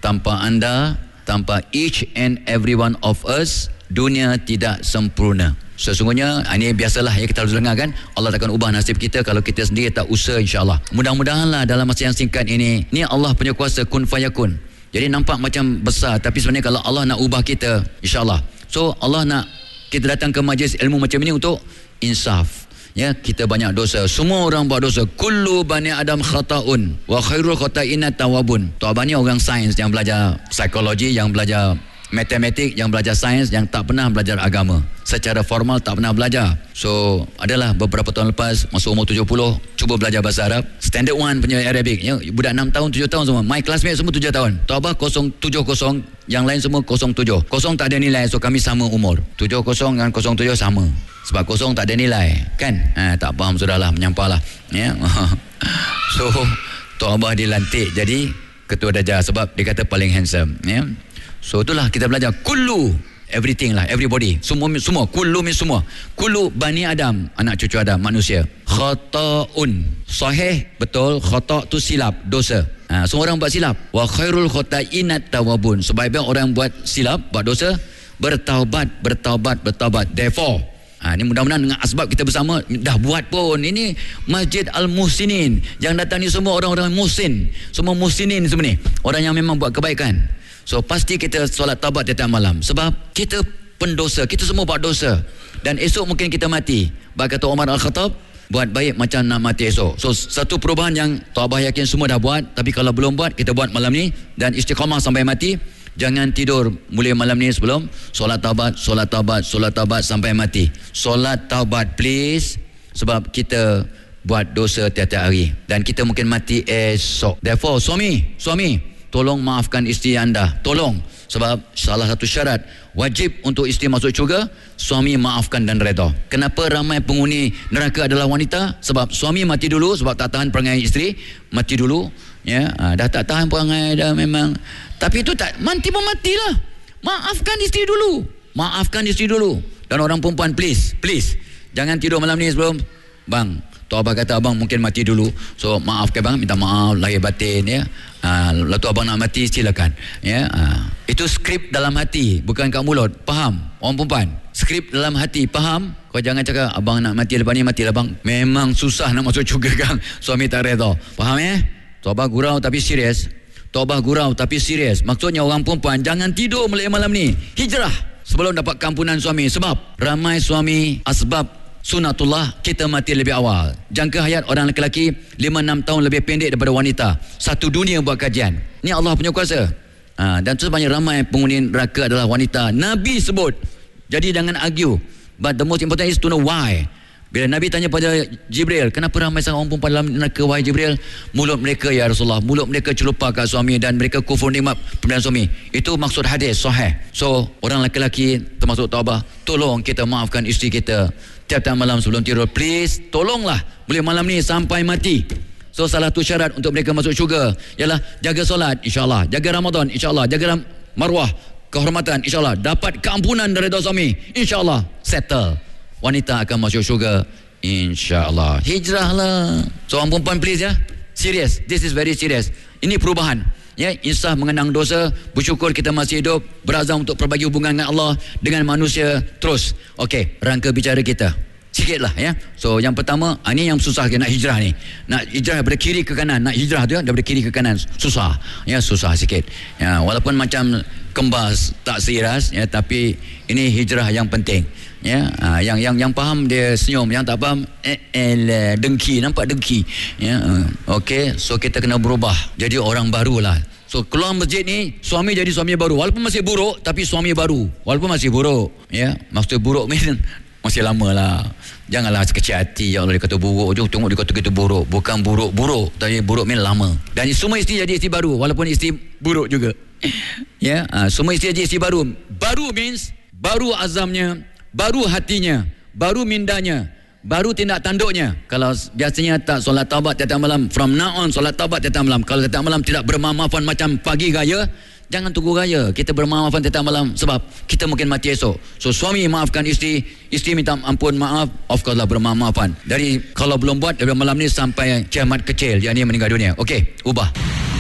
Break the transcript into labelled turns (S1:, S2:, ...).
S1: Tanpa anda, tanpa each and every one of us, dunia tidak sempurna. Sesungguhnya ini biasalah ya, kita harus dengar kan, Allah takkan ubah nasib kita kalau kita sendiri tak usaha, insya-Allah. Mudah-mudahanlah dalam masa yang singkat ini, ni Allah punya kuasa kun fayakun. Jadi nampak macam besar, tapi sebenarnya kalau Allah nak ubah kita, insya-Allah. So Allah nak kita datang ke majlis ilmu macam ini untuk insaf. Ya, kita banyak dosa. Semua orang buat dosa. Kullu bani Adam khata'un wa khairul khata'ina tawabun. Tuan ni orang sains yang belajar psikologi, yang belajar matematik, yang belajar sains, yang tak pernah belajar agama. Secara formal tak pernah belajar. So, adalah beberapa tahun lepas, masa umur 70, cuba belajar bahasa Arab. Standard 1 punya Arabic. Ya, budak 6 tahun, 7 tahun semua. My classmate semua 7 tahun. Tawabah 070, yang lain semua 07. 0 tak ada nilai, so kami sama umur. 70 dengan 07 sama. Sebab 0 tak ada nilai. Kan? Tak faham sudahlah, menyampahlah. Ya. So, Tok Abah dilantik jadi ketua darjah sebab dia kata paling handsome. Ya. So itulah kita belajar kullu, everything lah, everybody, semua kullu means semua, kullu bani Adam, anak cucu Adam, manusia, khata'un, sahih, betul, khata' tu silap, dosa. Semua orang buat silap. Wa khairul khata'inat tawabun, sebaik-baik orang buat silap, buat dosa, bertaubat. Therefore, ini mudah-mudahan dengan asbab kita bersama dah buat pun. Ini Masjid Al-Muhsinin, yang datang ni semua orang-orang muhsin, semua muhsinin semua ni, orang yang memang buat kebaikan. So pasti kita solat taubat tiap malam, sebab kita pendosa, kita semua buat dosa, dan esok mungkin kita mati. Kata Umar Al-Khattab, buat baik macam nak mati esok. So satu perubahan yang Tok Abah yakin semua dah buat, tapi kalau belum buat, kita buat malam ni dan istiqamah sampai mati. Jangan tidur mulai malam ni sebelum solat taubat sampai mati. Solat taubat please, sebab kita buat dosa tiap-tiap hari dan kita mungkin mati esok. Therefore suami, tolong maafkan isteri anda, tolong. Sebab salah satu syarat wajib untuk isteri masuk syurga, suami maafkan dan redha. Kenapa ramai penghuni neraka adalah wanita? Sebab suami mati dulu, sebab tak tahan perangai isteri, mati dulu. Ya, dah tak tahan perangai dah memang. Tapi itu tak, mati pun matilah. Maafkan isteri dulu. Dan orang perempuan please, jangan tidur malam ni sebelum bang. Tok Abah kata abang mungkin mati dulu, so maafkan bang, minta maaf lahir batin ya. Lalu tu abang nak mati silakan ya. Itu skrip dalam hati, bukan kat mulut. Faham orang perempuan? Skrip dalam hati, faham? Kau jangan cakap abang nak mati lepas ni, matilah bang. Memang susah nak masuk syurga kan, suami tak redha. Faham ya? Tok Abah gurau tapi serius. Maksudnya orang perempuan jangan tidur malam ni, hijrah sebelum dapat kampunan suami. Sebab ramai suami asbab sunatullah kita mati lebih awal. Jangka hayat orang lelaki 5-6 tahun lebih pendek daripada wanita. Satu dunia buat kajian. Ni Allah punya kuasa. Dan sebanyak ramai penghuni neraka adalah wanita. Nabi sebut. Jadi jangan argue. But the most important is to know why. Bila Nabi tanya pada Jibril, kenapa ramai sangat orang perempuan dalam neraka wahai Jibril? Mulut mereka ya Rasulullah, mulut mereka celupa kat suami dan mereka kufur nikmat pemberian suami. Itu maksud hadis sahih. So orang lelaki termasuk Tok Abah, tolong kita maafkan isteri kita tiap-tiap malam sebelum tidur. Please, tolonglah boleh malam ni sampai mati. So salah satu syarat untuk mereka masuk syurga ialah jaga solat insya-Allah, jaga Ramadan insya-Allah, jaga marwah, kehormatan insya-Allah, dapat keampunan dari dosa suami insya-Allah, settle. Wanita akan masuk syurga insya-Allah. Hijrahlah. Seorang perempuan please ya. Serius. This is very serious. Ini perubahan. Ya, insaf mengenang dosa, bersyukur kita masih hidup, berazam untuk perbagi hubungan dengan Allah, dengan manusia terus. Okey, rangka bicara kita sikitlah ya. So yang pertama, ini yang susah nak hijrah ni. Nak hijrah daripada kiri ke kanan, nak hijrah tu daripada kiri ke kanan susah. Ya, susah sikit. Ya, walaupun macam kembas tak seiras ya, tapi ini hijrah yang penting. Ya, yang faham dia senyum, yang tak faham dengki, nampak dengki. Ya, okey, so kita kena berubah jadi orang barulah. So keluar masjid ni, suami jadi suami baru, walaupun masih buruk tapi suami baru, walaupun masih buruk. Ya, maksud buruk masih lama lah. Janganlah sekecil hati. Ya Allah, dia kata buruk je, tengok dia kata kita buruk. Bukan buruk, tapi buruk lama. Dan semua isteri jadi isteri baru, walaupun isteri buruk juga. Ya, semua isteri jadi isteri baru. Baru means baru azamnya, baru hatinya, baru mindanya, baru tindak tanduknya. Kalau biasanya tak solat taubat tiap malam, from now on solat taubat tiap malam. Kalau tiap malam tidak bermaaf-maafan macam pagi raya, jangan tunggu raya. Kita bermaaf-maafan tiap malam sebab kita mungkin mati esok. So suami maafkan isteri, isteri minta ampun maaf, of course lah bermaaf-maafan. Dari kalau belum buat dari malam ni sampai kiamat kecil, yang ni meninggal dunia. Okey, ubah.